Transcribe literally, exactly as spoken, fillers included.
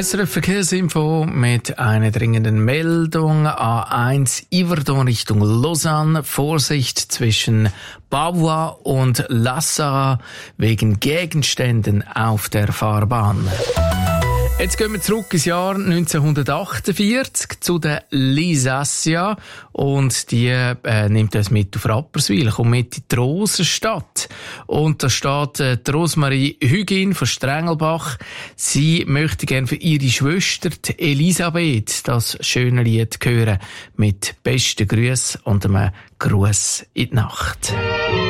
S R F Verkehrsinfo mit einer dringenden Meldung. A eins Yverdon Richtung Lausanne. Vorsicht zwischen Bavois und Lassa wegen Gegenständen auf der Fahrbahn. Jetzt gehen wir zurück ins Jahr neunzehnhundertachtundvierzig zu der Lisassia und die äh, nimmt uns mit auf Rapperswil, kommt mit in die Rosenstadt. Und da steht äh, die Rosmarie Hügin von Strengelbach. Sie möchte gerne für ihre Schwester, die Elisabeth, das schöne Lied hören mit besten Grüßen und einem Gruß in die Nacht.